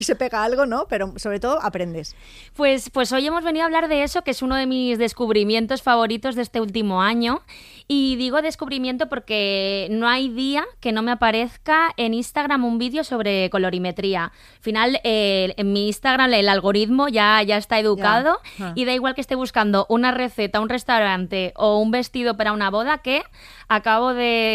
se pega algo, ¿no? Pero sobre todo aprendes. Pues hoy hemos venido a hablar de eso, que es uno de mis descubrimientos favoritos de este último año. Y digo descubrimiento porque no hay día que no me aparezca en Instagram un vídeo sobre colorimetría. Al final, en mi Instagram el algoritmo ya está educado y da igual que esté buscando una receta, un restaurante o un vestido para una boda, que acabo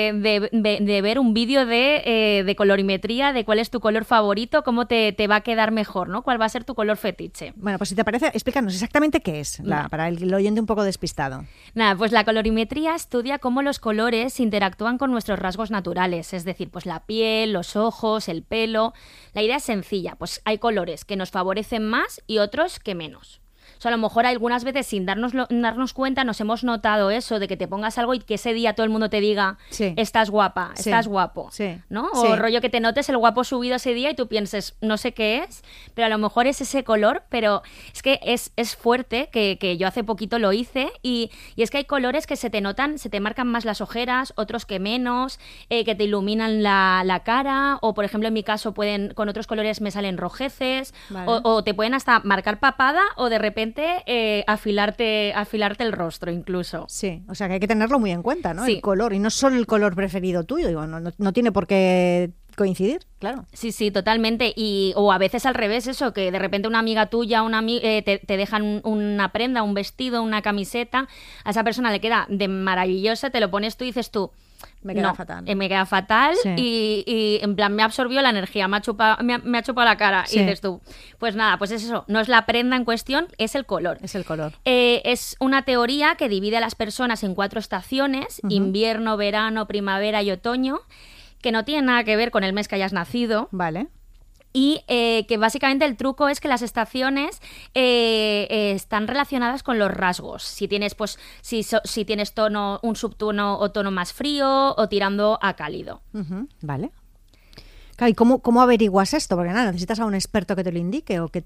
de ver un vídeo de colorimetría, de cuál es tu color favorito, cómo te va a quedar mejor, ¿no? ¿Cuál va a ser tu color fetiche? Bueno, pues si te parece, explícanos exactamente qué es, para el oyente un poco despistado. Nada, pues la colorimetría estudia cómo los colores interactúan con nuestros rasgos naturales, es decir, pues la piel, los ojos, el pelo. La idea es sencilla, pues hay colores que nos favorecen más y otros que menos. O sea, a lo mejor algunas veces sin darnos cuenta nos hemos notado eso de que te pongas algo y que ese día todo el mundo te diga estás guapa, estás guapo, ¿no? O rollo que te notes el guapo subido ese día y tú pienses, no sé qué es, pero a lo mejor es ese color, pero es que es fuerte, que yo hace poquito lo hice y es que hay colores que se te notan, se te marcan más las ojeras, otros que menos, que te iluminan la cara, o por ejemplo en mi caso con otros colores me salen rojeces, o te pueden hasta marcar papada o de repente afilarte el rostro incluso. Sí, o sea que hay que tenerlo muy en cuenta, ¿no? Sí. El color, y no solo el color preferido tuyo, digo, no tiene por qué coincidir, claro. Sí, totalmente. O a veces al revés, eso, que de repente una amiga tuya, te dejan una prenda, un vestido, una camiseta, a esa persona le queda de maravillosa, te lo pones tú y dices tú, me queda fatal. Me queda fatal y en plan me absorbió la energía, me ha chupado la cara. Y dices tú, pues nada, pues es eso, no es la prenda en cuestión, es el color. Es el color. Es una teoría que divide a las personas en 4 estaciones, invierno, verano, primavera y otoño, que no tiene nada que ver con el mes que hayas nacido. Vale. Y que básicamente el truco es que las estaciones están relacionadas con los rasgos. Si tienes, pues, si tienes un subtono o tono más frío o tirando a cálido. Vale. Claro, ¿y cómo averiguas esto? Porque nada, necesitas a un experto que te lo indique o que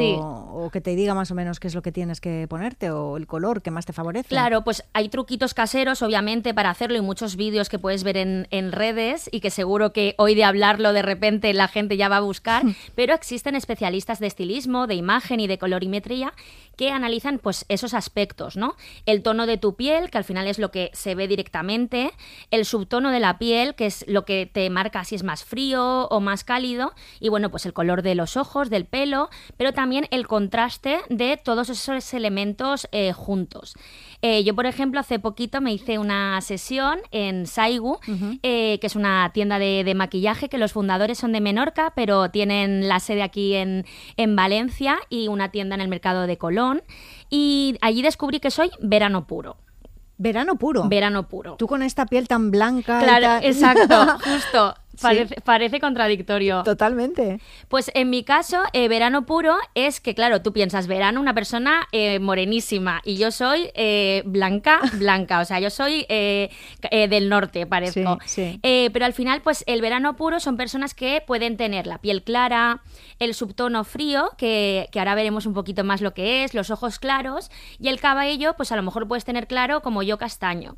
o que te diga más o menos qué es lo que tienes que ponerte o el color que más te favorece. Claro, pues hay truquitos caseros, obviamente, para hacerlo y muchos vídeos que puedes ver en redes y que seguro que hoy de hablarlo de repente la gente ya va a buscar, pero existen especialistas de estilismo, de imagen y de colorimetría que analizan pues esos aspectos, ¿no? El tono de tu piel, que al final es lo que se ve directamente, el subtono de la piel, que es lo que te marca si es más frío o más cálido, y bueno, pues el color de los ojos, del pelo, pero también el contraste de todos esos elementos juntos. Yo, por ejemplo, hace poquito me hice una sesión en Saigu, que es una tienda de maquillaje que los fundadores son de Menorca, pero tienen la sede aquí en Valencia y una tienda en el mercado de Colón. Y allí descubrí que soy verano puro. ¿Verano puro? Verano puro. Tú con esta piel tan blanca. Claro, exacto, justo. Parece contradictorio. Totalmente. Pues en mi caso, verano puro es que, claro, tú piensas verano, una persona morenísima, y yo soy blanca, o sea, yo soy del norte, parezco. Sí. Pero al final, pues el verano puro son personas que pueden tener la piel clara, el subtono frío, que ahora veremos un poquito más lo que es, los ojos claros, y el cabello, pues a lo mejor puedes tener claro como yo, castaño.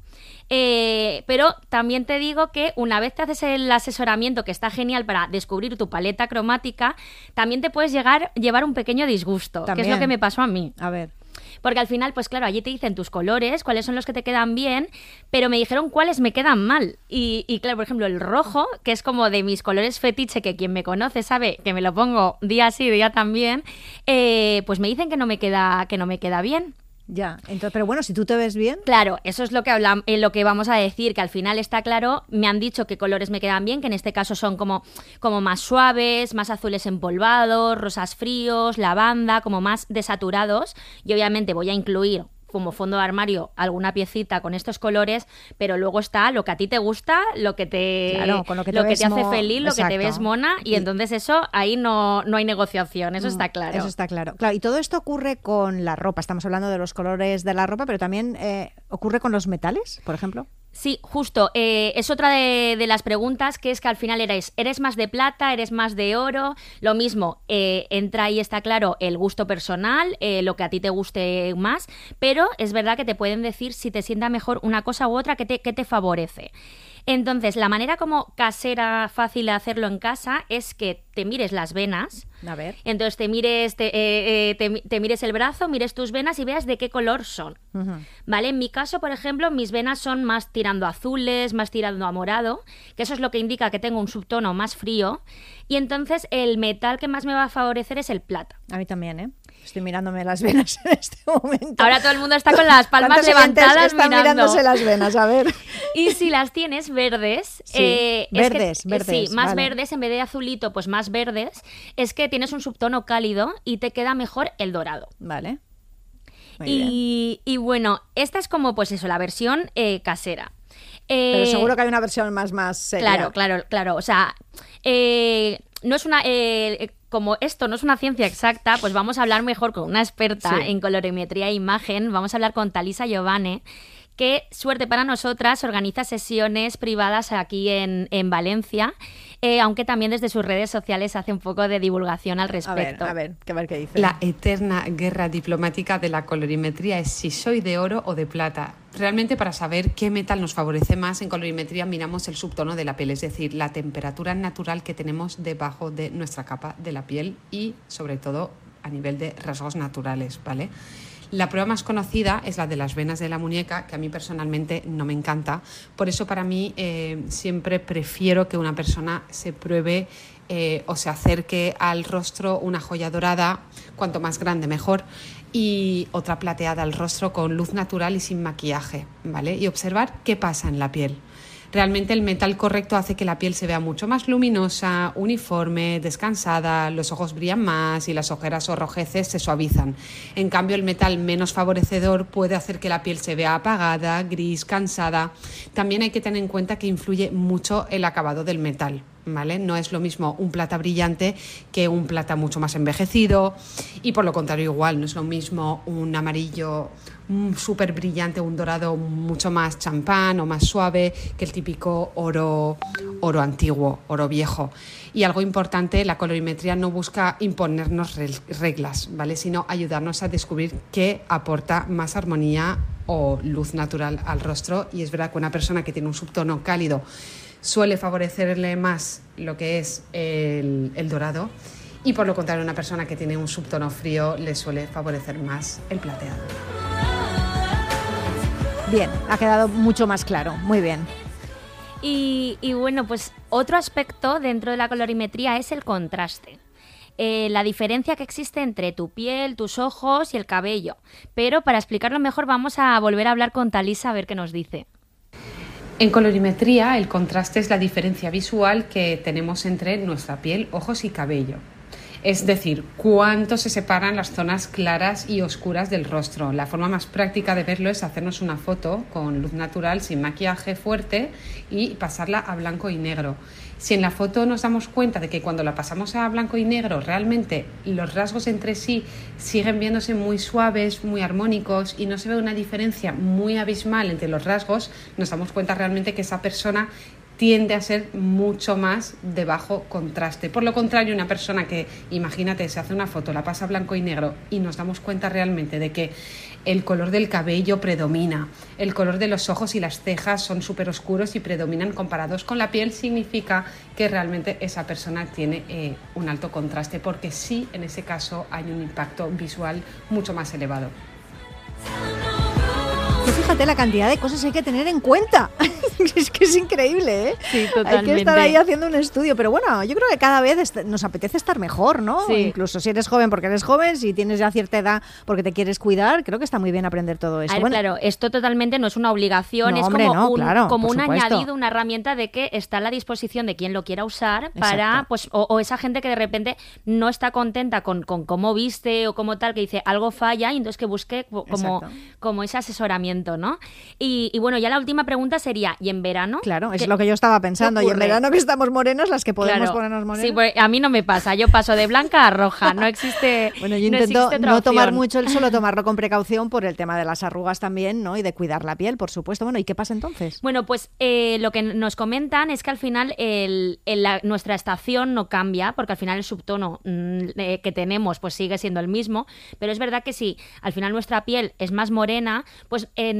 Pero también te digo que una vez te haces el asesoramiento, que está genial para descubrir tu paleta cromática, también te puedes llevar un pequeño disgusto, que es lo que me pasó a mí. A ver. Porque al final, pues claro, allí te dicen tus colores, cuáles son los que te quedan bien, pero me dijeron cuáles me quedan mal. Y claro, por ejemplo, el rojo, que es como de mis colores fetiche, que quien me conoce sabe que me lo pongo día sí, día también, pues me dicen que no me queda bien. Ya, entonces, pero bueno, si tú te ves bien. Claro, eso es lo que vamos a decir, que al final está claro, me han dicho qué colores me quedan bien, que en este caso son como más suaves, más azules empolvados, rosas fríos, lavanda, como más desaturados, y obviamente voy a incluir como fondo de armario alguna piecita con estos colores, pero luego está lo que a ti te gusta, lo que te hace feliz, lo que te ves mona, y entonces eso, ahí no hay negociación, eso está claro. Eso está claro. Claro, y todo esto ocurre con la ropa, estamos hablando de los colores de la ropa, pero también ocurre con los metales, por ejemplo. Sí, justo. Es otra de las preguntas, que es que al final ¿eres más de plata, eres más de oro? Lo mismo, entra ahí, está claro, el gusto personal, lo que a ti te guste más, pero es verdad que te pueden decir si te sienta mejor una cosa u otra, que te favorece. Entonces, la manera como casera, fácil de hacerlo en casa, es que te mires las venas. A ver. Entonces te mires el brazo, mires tus venas y veas de qué color son. ¿Vale? En mi caso, por ejemplo, mis venas son más tirando a azules, más tirando a morado, que eso es lo que indica que tengo un subtono más frío. Y entonces el metal que más me va a favorecer es el plata. A mí también, ¿eh? Estoy mirándome las venas en este momento. Ahora todo el mundo está con las palmas levantadas están mirándose las venas, a ver. Y si las tienes verdes, verdes, sí, más vale. verdes, en vez de azulito, pues más verdes, es que tienes un subtono cálido y te queda mejor el dorado. Vale. Muy Y bueno, esta es como, pues eso, la versión casera. Pero seguro que hay una versión más seria. Claro. O sea, no es una... como esto no es una ciencia exacta, pues vamos a hablar mejor con una experta en colorimetría e imagen. Vamos a hablar con Talisa Giovane, que, suerte para nosotras, organiza sesiones privadas aquí en Valencia, aunque también desde sus redes sociales hace un poco de divulgación al respecto. A ver qué dice. La eterna guerra diplomática de la colorimetría es si soy de oro o de plata. Realmente, para saber qué metal nos favorece más en colorimetría, miramos el subtono de la piel, es decir, la temperatura natural que tenemos debajo de nuestra capa de la piel y, sobre todo, a nivel de rasgos naturales, ¿vale? La prueba más conocida es la de las venas de la muñeca, que a mí personalmente no me encanta. Por eso, para mí, siempre prefiero que una persona se pruebe o se acerque al rostro una joya dorada, cuanto más grande mejor, y otra plateada al rostro con luz natural y sin maquillaje, ¿vale? Y observar qué pasa en la piel. Realmente el metal correcto hace que la piel se vea mucho más luminosa, uniforme, descansada, los ojos brillan más y las ojeras o rojeces se suavizan. En cambio, el metal menos favorecedor puede hacer que la piel se vea apagada, gris, cansada. También hay que tener en cuenta que influye mucho el acabado del metal, ¿vale? No es lo mismo un plata brillante que un plata mucho más envejecido, y por lo contrario igual, no es lo mismo un amarillo súper brillante, un dorado mucho más champán o más suave que el típico oro antiguo, oro viejo. Y algo importante, la colorimetría no busca imponernos reglas, ¿vale? Sino ayudarnos a descubrir qué aporta más armonía o luz natural al rostro. Y es verdad que una persona que tiene un subtono cálido suele favorecerle más lo que es el dorado, y por lo contrario, una persona que tiene un subtono frío le suele favorecer más el plateado. Bien, ha quedado mucho más claro, muy bien. Y bueno, pues otro aspecto dentro de la colorimetría es el contraste. La diferencia que existe entre tu piel, tus ojos y el cabello. Pero para explicarlo mejor vamos a volver a hablar con Talisa a ver qué nos dice. En colorimetría, el contraste es la diferencia visual que tenemos entre nuestra piel, ojos y cabello. Es decir, cuánto se separan las zonas claras y oscuras del rostro. La forma más práctica de verlo es hacernos una foto con luz natural, sin maquillaje fuerte, y pasarla a blanco y negro. Si en la foto nos damos cuenta de que cuando la pasamos a blanco y negro realmente los rasgos entre sí siguen viéndose muy suaves, muy armónicos, y no se ve una diferencia muy abismal entre los rasgos, nos damos cuenta realmente que esa persona tiende a ser mucho más de bajo contraste. Por lo contrario, una persona que, imagínate, se hace una foto, la pasa a blanco y negro y nos damos cuenta realmente de que el color del cabello predomina, el color de los ojos y las cejas son súper oscuros y predominan comparados con la piel, significa que realmente esa persona tiene un alto contraste, porque sí, en ese caso hay un impacto visual mucho más elevado. Fíjate la cantidad de cosas que hay que tener en cuenta. Es que es increíble, ¿eh? Sí, totalmente. Hay que estar ahí haciendo un estudio. Pero bueno, yo creo que cada vez nos apetece estar mejor, ¿no? Sí. Incluso si eres joven porque eres joven, si tienes ya cierta edad porque te quieres cuidar, creo que está muy bien aprender todo eso. A ver, claro, esto totalmente no es una obligación, No, es hombre, como no, un, claro, como por un supuesto. añadido, una herramienta de que está a la disposición de quien lo quiera usar para, Exacto. pues, o esa gente que de repente no está contenta con cómo viste o como tal, que dice algo falla, y entonces que busque como ese asesoramiento, ¿no? Y bueno, ya la última pregunta sería, ¿y en verano? Claro, es lo que yo estaba pensando. Y en verano que estamos morenos, las que podemos Claro. ponernos morenos. Sí, pues a mí no me pasa, yo paso de blanca a roja, no existe. Bueno, yo no intento existe otra no tomar opción. mucho el sol, tomarlo con precaución por el tema de las arrugas también, ¿no? Y de cuidar la piel, por supuesto. Bueno, ¿y qué pasa entonces? Bueno, pues lo que nos comentan es que al final nuestra estación no cambia, porque al final el subtono que tenemos pues sigue siendo el mismo, pero es verdad que si al final nuestra piel es más morena, pues en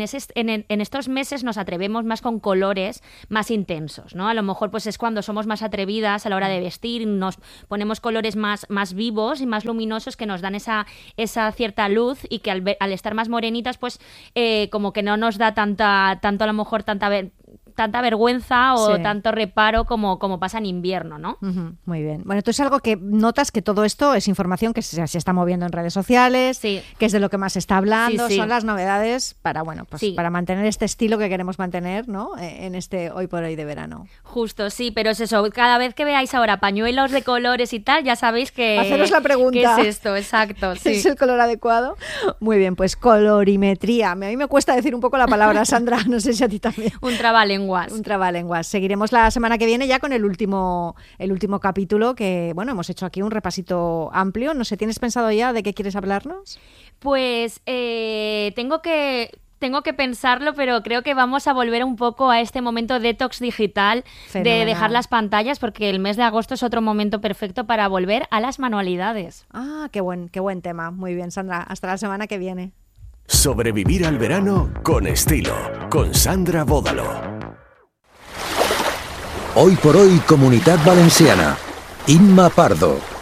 en estos meses nos atrevemos más con colores más intensos, ¿no? A lo mejor pues es cuando somos más atrevidas a la hora de vestir, nos ponemos colores más vivos y más luminosos que nos dan esa cierta luz y que al estar más morenitas pues como que no nos da tanto a lo mejor tanta vergüenza o tanto reparo como pasa en invierno, ¿no? Muy bien. Bueno, tú es algo que notas que todo esto es información que se está moviendo en redes sociales, que es de lo que más se está hablando, son las novedades para, para mantener este estilo que queremos mantener, ¿no? En este hoy por hoy de verano. Justo, sí, pero es eso, cada vez que veáis ahora pañuelos de colores y tal, ya sabéis que... Haceros la pregunta. ¿Qué es esto? Exacto, sí. ¿Es el color adecuado? Muy bien, pues colorimetría. A mí me cuesta decir un poco la palabra, Sandra, no sé si a ti también. Un trabalenguas. Un trabalenguas. Seguiremos la semana que viene ya con el último capítulo que, bueno, hemos hecho aquí un repasito amplio. No sé, ¿tienes pensado ya de qué quieres hablarnos? Pues tengo que pensarlo, pero creo que vamos a volver un poco a este momento detox digital. Fenomenal. De dejar las pantallas, porque el mes de agosto es otro momento perfecto para volver a las manualidades. Ah, qué buen tema. Muy bien, Sandra. Hasta la semana que viene. Sobrevivir al verano con estilo, con Sandra Bódalo. Hoy por hoy, Comunitat Valenciana. Imma Pardo.